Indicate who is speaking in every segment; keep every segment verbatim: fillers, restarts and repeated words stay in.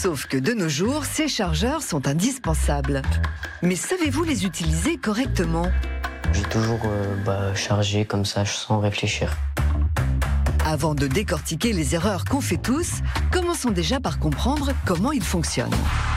Speaker 1: Sauf que de nos jours, ces chargeurs sont indispensables. Mais savez-vous les utiliser correctement ?
Speaker 2: J'ai toujours euh, bah, chargé comme ça, sans réfléchir.
Speaker 1: Avant de décortiquer les erreurs qu'on fait tous, commençons déjà par comprendre comment ils fonctionnent.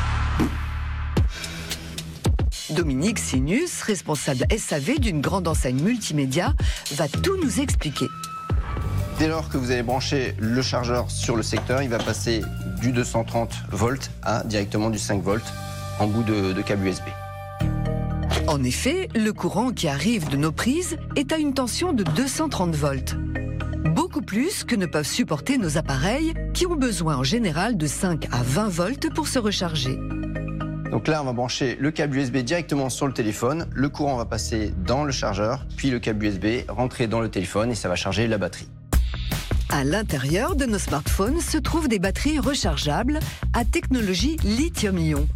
Speaker 1: Dominique Sinus, responsable S A V d'une grande enseigne multimédia, va tout nous expliquer.
Speaker 3: Dès lors que vous allez brancher le chargeur sur le secteur, il va passer du deux cent trente volts à directement du cinq volts en bout de, de câble U S B.
Speaker 1: En effet, le courant qui arrive de nos prises est à une tension de deux cent trente volts. Beaucoup plus que ne peuvent supporter nos appareils qui ont besoin en général de cinq à vingt volts pour se recharger.
Speaker 3: Donc là, on va brancher le câble U S B directement sur le téléphone. Le courant va passer dans le chargeur, puis le câble U S B rentrer dans le téléphone et ça va charger la batterie.
Speaker 1: À l'intérieur de nos smartphones se trouvent des batteries rechargeables à technologie lithium-ion.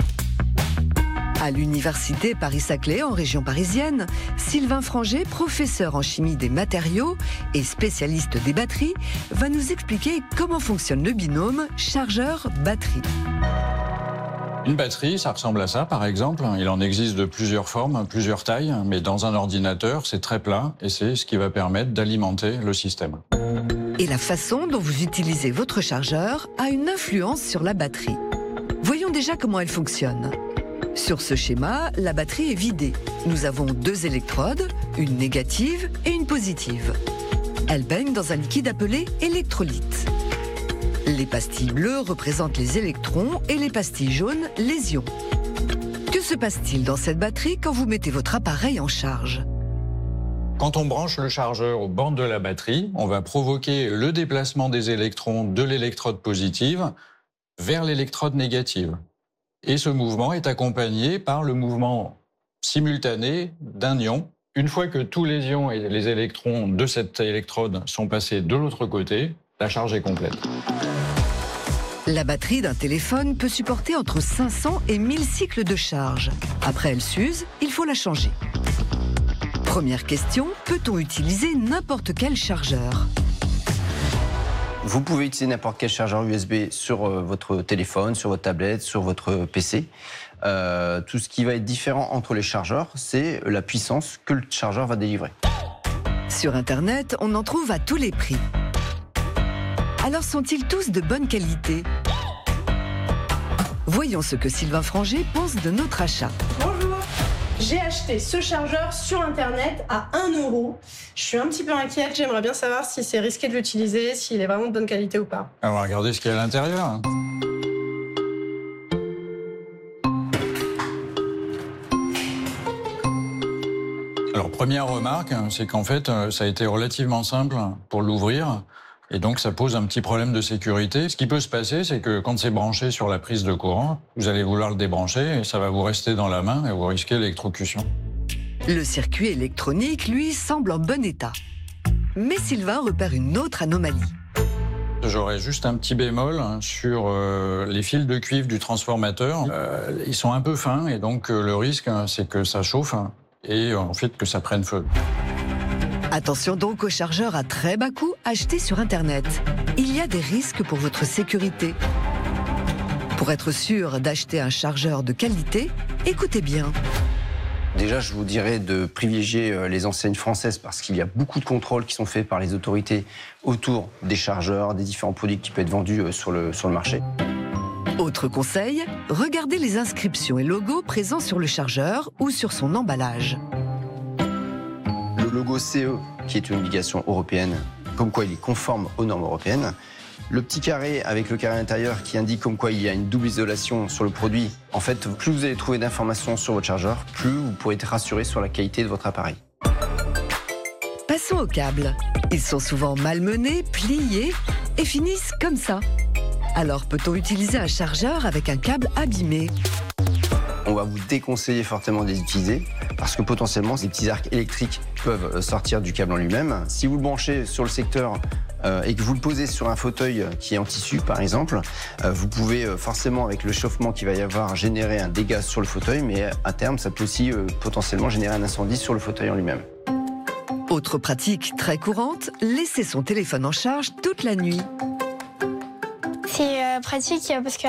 Speaker 1: À l'université Paris-Saclay, en région parisienne, Sylvain Franger, professeur en chimie des matériaux et spécialiste des batteries, va nous expliquer comment fonctionne le binôme chargeur-batterie.
Speaker 4: Une batterie, ça ressemble à ça, par exemple. Il en existe de plusieurs formes, plusieurs tailles, mais dans un ordinateur, c'est très plat et c'est ce qui va permettre d'alimenter le système.
Speaker 1: Et la façon dont vous utilisez votre chargeur a une influence sur la batterie. Voyons déjà comment elle fonctionne. Sur ce schéma, la batterie est vidée. Nous avons deux électrodes, une négative et une positive. Elle baigne dans un liquide appelé électrolyte. Les pastilles bleues représentent les électrons et les pastilles jaunes, les ions. Que se passe-t-il dans cette batterie quand vous mettez votre appareil en charge ?
Speaker 4: Quand on branche le chargeur aux bornes de la batterie, on va provoquer le déplacement des électrons de l'électrode positive vers l'électrode négative. Et ce mouvement est accompagné par le mouvement simultané d'un ion. Une fois que tous les ions et les électrons de cette électrode sont passés de l'autre côté, la charge est complète.
Speaker 1: La batterie d'un téléphone peut supporter entre cinq cents et mille cycles de charge. Après, elle s'use, il faut la changer. Première question, peut-on utiliser n'importe quel chargeur ?
Speaker 3: Vous pouvez utiliser n'importe quel chargeur U S B sur euh, votre téléphone, sur votre tablette, sur votre P C. Euh, tout ce qui va être différent entre les chargeurs, c'est la puissance que le chargeur va délivrer.
Speaker 1: Sur Internet, on en trouve à tous les prix. Alors sont-ils tous de bonne qualité ? Voyons ce que Sylvain Franger pense de notre achat.
Speaker 5: Bonjour, j'ai acheté ce chargeur sur Internet à un euro. Je suis un petit peu inquiète, j'aimerais bien savoir si c'est risqué de l'utiliser, s'il est vraiment de bonne qualité ou pas.
Speaker 4: On va regarder ce qu'il y a à l'intérieur. Alors, première remarque, c'est qu'en fait, ça a été relativement simple pour l'ouvrir. Et donc, ça pose un petit problème de sécurité. Ce qui peut se passer, c'est que quand c'est branché sur la prise de courant, vous allez vouloir le débrancher et ça va vous rester dans la main et vous risquez l'électrocution.
Speaker 1: Le circuit électronique, lui, semble en bon état. Mais Sylvain repère une autre anomalie.
Speaker 4: J'aurais juste un petit bémol sur euh, les fils de cuivre du transformateur. Euh, ils sont un peu fins et donc euh, le risque, c'est que ça chauffe et en fait que ça prenne feu.
Speaker 1: Attention donc aux chargeurs à très bas coût achetés sur Internet. Il y a des risques pour votre sécurité. Pour être sûr d'acheter un chargeur de qualité, écoutez bien.
Speaker 3: Déjà, je vous dirais de privilégier les enseignes françaises parce qu'il y a beaucoup de contrôles qui sont faits par les autorités autour des chargeurs, des différents produits qui peuvent être vendus sur le, sur le marché.
Speaker 1: Autre conseil, regardez les inscriptions et logos présents sur le chargeur ou sur son emballage.
Speaker 3: Le logo C E, qui est une obligation européenne, comme quoi il est conforme aux normes européennes. Le petit carré avec le carré intérieur qui indique comme quoi il y a une double isolation sur le produit. En fait, plus vous allez trouver d'informations sur votre chargeur, plus vous pourrez être rassuré sur la qualité de votre appareil.
Speaker 1: Passons aux câbles. Ils sont souvent malmenés, pliés et finissent comme ça. Alors peut-on utiliser un chargeur avec un câble abîmé ?
Speaker 3: On va vous déconseiller fortement de les utiliser parce que potentiellement, ces petits arcs électriques peuvent sortir du câble en lui-même. Si vous le branchez sur le secteur euh, et que vous le posez sur un fauteuil qui est en tissu, par exemple, euh, vous pouvez euh, forcément, avec le chauffement qu'il va y avoir, générer un dégât sur le fauteuil, mais à terme, ça peut aussi euh, potentiellement générer un incendie sur le fauteuil en lui-même.
Speaker 1: Autre pratique très courante, laisser son téléphone en charge toute la nuit.
Speaker 6: C'est euh, pratique parce que